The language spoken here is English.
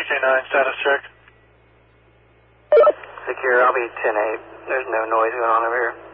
9, status check. Secure, I'll be 10-8. There's no noise going on over here.